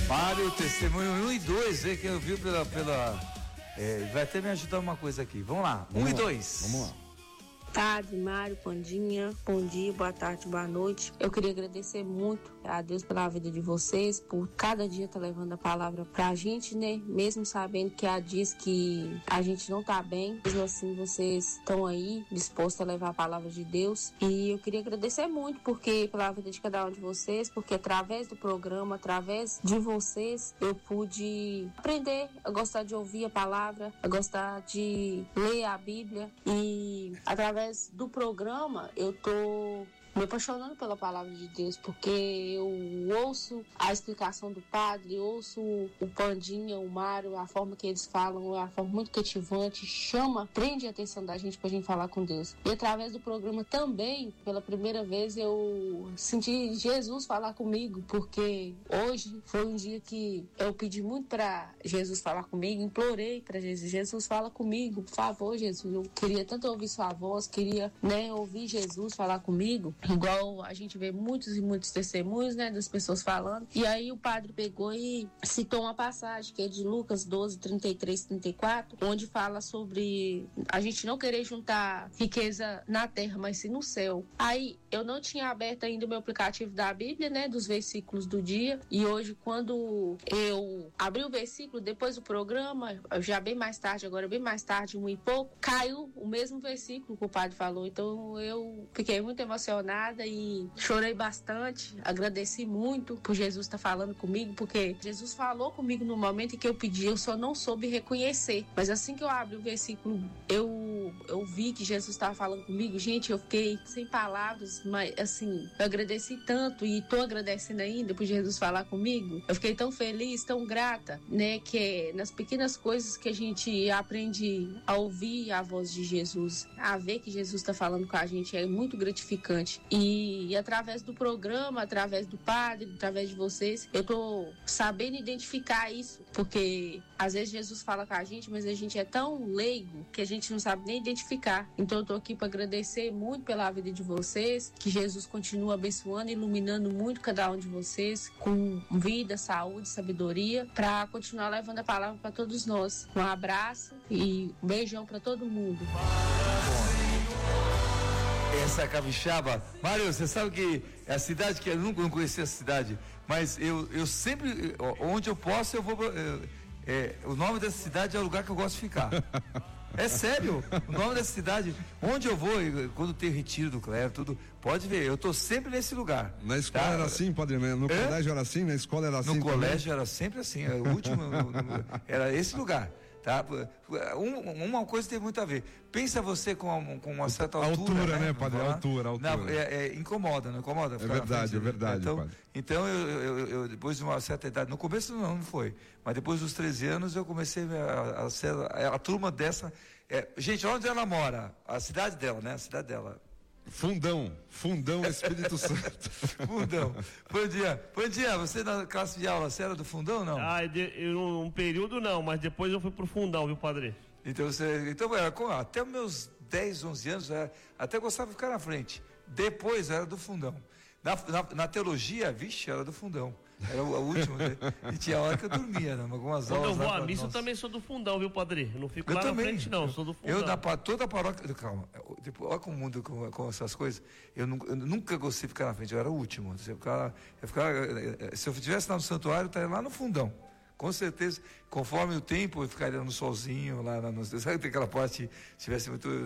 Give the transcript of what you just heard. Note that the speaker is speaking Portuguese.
Mário, testemunho 1 e 2, vê quem ouviu vai até me ajudar uma coisa aqui. Vamos lá, 1 e 2. Vamos lá. Tarde, Mário, Pandinha, bom dia, boa tarde, boa noite. Eu queria agradecer muito a Deus pela vida de vocês, por cada dia estar levando a palavra pra gente, né? Mesmo sabendo que há dias que a gente não tá bem, mesmo assim vocês estão aí dispostos a levar a palavra de Deus. E eu queria agradecer muito pela vida de cada um de vocês, porque através do programa, através de vocês, eu pude aprender a gostar de ouvir a palavra, a gostar de ler a Bíblia e através do programa eu tô me apaixonando pela palavra de Deus, porque eu ouço a explicação do padre, ouço o Pandinha, o Mário, a forma que eles falam, a forma muito cativante, prende a atenção da gente pra gente falar com Deus. E através do programa também, pela primeira vez, eu senti Jesus falar comigo, porque hoje foi um dia que eu pedi muito pra Jesus falar comigo, implorei pra Jesus fala comigo, por favor, Jesus, eu queria tanto ouvir sua voz, queria, ouvir Jesus falar comigo. Igual a gente vê muitos e muitos testemunhos, das pessoas falando. E aí o padre pegou e citou uma passagem que é de Lucas 12, 33, 34, onde fala sobre a gente não querer juntar riqueza na terra, mas sim no céu. Aí eu não tinha aberto ainda o meu aplicativo da Bíblia, dos versículos do dia. E hoje, quando eu abri o versículo, depois do programa, já bem mais tarde, 1 e pouco, caiu o mesmo versículo que o padre falou. Então eu fiquei muito emocionada e chorei bastante, agradeci muito por Jesus estar falando comigo, porque Jesus falou comigo no momento em que eu pedi, eu só não soube reconhecer, mas assim que eu abri o versículo, eu vi que Jesus estava falando comigo, gente, eu fiquei sem palavras, mas assim, eu agradeci tanto e tô agradecendo ainda por Jesus falar comigo, eu fiquei tão feliz, tão grata, que é nas pequenas coisas que a gente aprende a ouvir a voz de Jesus, a ver que Jesus está falando com a gente, é muito gratificante. E através do programa, através do padre, através de vocês, eu tô sabendo identificar isso, porque às vezes Jesus fala com a gente, mas a gente é tão leigo que a gente não sabe nem identificar. Então eu tô aqui para agradecer muito pela vida de vocês, que Jesus continua abençoando e iluminando muito cada um de vocês com vida, saúde, sabedoria, para continuar levando a palavra para todos nós. Um abraço e um beijão para todo mundo. Essa capixaba, Mário, você sabe que é a cidade que eu nunca conheci a cidade, mas eu sempre, onde eu posso, eu vou. O nome dessa cidade é o lugar que eu gosto de ficar. É sério, o nome dessa cidade, onde eu vou, quando tem retiro do clero, tudo, pode ver, eu tô sempre nesse lugar. Na escola era assim, padre, no colégio era assim, na escola era assim. No colégio era sempre assim, o último era esse lugar. Tá? Uma coisa tem muito a ver. Pensa você com uma certa altura, né, padre? Altura. Não, incomoda, não incomoda? É verdade, padre. Então eu depois de uma certa idade, no começo não foi, mas depois dos 13 anos eu comecei a ser a turma dessa. Gente, onde ela mora? A cidade dela, né? A cidade dela. Fundão, Espírito Santo. Fundão. Pandinha, você na classe de aula, você era do Fundão ou não? Um período não, mas depois eu fui pro Fundão, viu, padre? Então até os meus 10, 11 anos, até gostava de ficar na frente. Depois era do Fundão. Na teologia, era do Fundão. Era o último, né? E tinha hora que eu dormia, algumas aulas. Quando eu vou à missa, eu também sou do Fundão, viu, padre? Eu não fico lá na frente, não, sou do Fundão. Toda a paróquia, calma, olha com o mundo com essas coisas, eu nunca gostei de ficar na frente, eu era o último. Se eu estivesse lá no santuário, eu estaria lá no Fundão. Com certeza, conforme o tempo, eu ficaria no solzinho, sabe que aquela parte tivesse muito